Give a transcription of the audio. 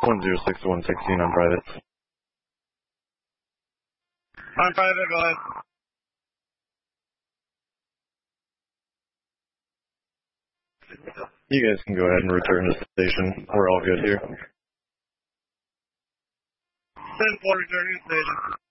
106 to 116 on private. On private, go ahead. You guys can go ahead and return to the station. We're all good here. 10-4 returning to station.